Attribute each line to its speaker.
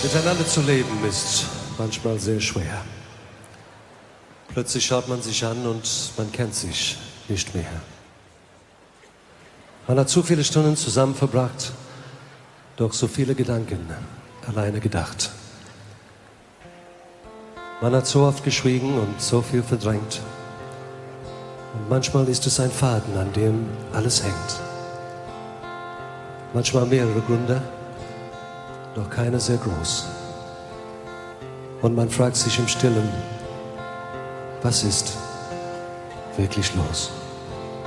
Speaker 1: Miteinander zu leben ist manchmal sehr schwer. Plötzlich schaut man sich an und man kennt sich nicht mehr. Man hat zu viele Stunden zusammen verbracht, doch so viele Gedanken alleine gedacht. Man hat so oft geschwiegen und so viel verdrängt. Und manchmal ist es ein Faden, an dem alles hängt. Manchmal mehrere Gründe, doch keine sehr groß. Und man fragt sich im Stillen, was ist wirklich los?